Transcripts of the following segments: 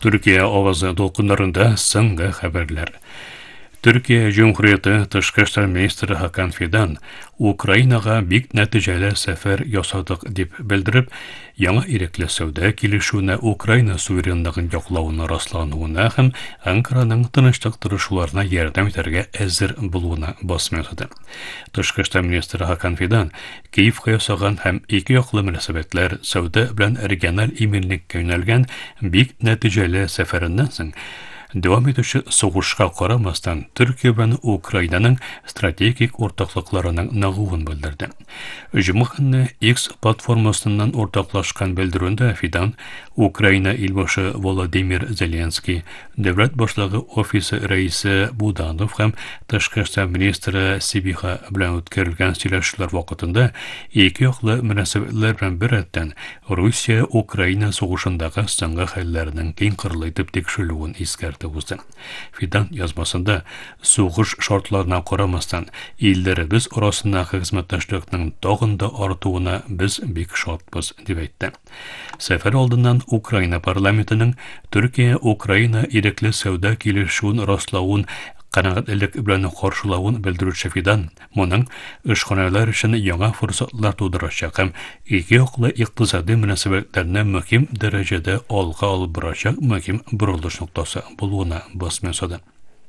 Türkiye avazı dolkunlarında соңғы хәбәрләр. Türkiye Cumhuriyeti Tышкы эшләр министры Hakan Fidan Украинага бик нәтиҗәле сәфәр ясадык дип белдереп, яңа ирекле сәүдә килешүенә Украина суверенлыгын яклауны раслануына һәм Анкараның тынычлык тырышларына ярдәм итәргә әзер булуына басма ясады. Тышкы эшләр министры Hakan Fidan Киевка ясаган һәм ике яклы мөнәсәбәтләр, сәүдә белән региональ иминлеккә юнәлгән бик нәтиҗәле сәфәреннән соң Дәвам итүче сугышка карамастан Төркия белән Украинаның стратегик уртаклыкларының ныгуын белдерде. Җомганы X платформасыннан уртаклашкан белдерүендә Fidan Украина илбашы Володимир Зеленский, дәүләт башлыгы офисы рәисе Буданов һәм тышкы эшләр министры Сибиха белән үткәрелгән сөйләшүләр вакытында ике яклы мөнәсәбәтләр белән беррәттән Русия-Украина сугышындагы соңгы хәлләрнең киң кырлы итеп тикшерелүен искәртте. Fidan язмасында сугыш шартларына карамастан илләребез арасындагы хезмәттәшлекнең тагын да артуына без бик шатбыз дип әйтте. Сәфәр алдыннан Украина парламентының Төркия-Украина ирекле сәүдә килешүен раславын канәгатьлек белән каршылавын белдерүче Fidan моның эшханәләр өчен яңа форсатлар тудырачак һәм ике яклы икътисади мөнәсәбәтләрне мөһим дәрәҗәдә алга алып барачак мөһим бурылыш ноктасы булуына басма ясады.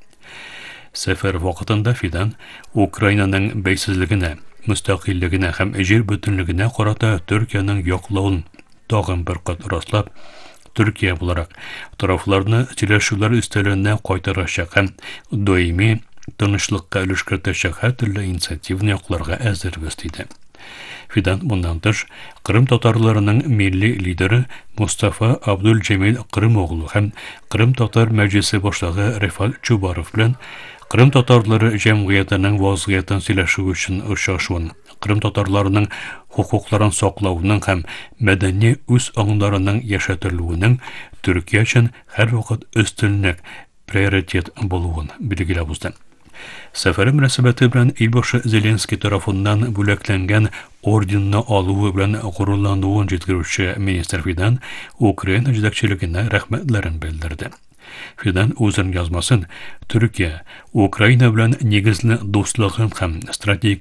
Сәфәр вакытында Fidan Украинаның бәйсезлегенә, мөстәкыйльлегенә һәм җир бөтенлегенә карата Төркиянең яклавын тагын бер кат раслап, Türkiye olarak taraflarını сөйләшүләр өстәленә кайтарачак һәм даими тынычлыкка өлешкәртәчәк һәр төрле инициативаны якларга әзербез диде. Fidan bundan тыш Кырым татарларының милли лидеры Мустафа Абдул-Җәмил Кырымоглу һәм Кырым татар мәҗлесе башлыгы Рефат Чубаров белән Кырым татарлары җәмгыятенең вазгыятын сөйләшү өчен очрашуын, Кырым татарларының хукукларын саклауның һәм мәдәни үз аңларының яшәтелүенең Төркия өчен һәр вакыт өстенлек, приоритет булуын билгеләп узды. Сәфәр мөнәсәбәте белән илбашы Зеленский тарафыннан бүләкләнгән орденны алуы белән горурлануын җиткерүче министр Fidan Украина җитәкчелегенә рәхмәтләрен белдерде. Fidan үзенең язмасын Төркия Украина белән нигезле дуслыгын һәм стратегик